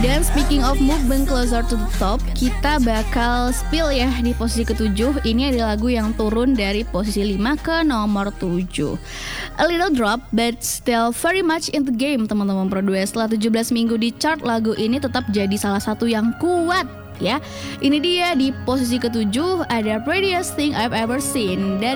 Dan speaking of movement closer to the top, kita bakal spill ya di posisi ke-7. Ini adalah lagu yang turun dari posisi 5 ke nomor 7. A little drop but still very much in the game, teman-teman Pro 2. Setelah 17 minggu di chart, lagu ini tetap jadi salah satu yang kuat ya. Ini dia di posisi ke-7 ada Prettiest Thing I've Ever Seen dari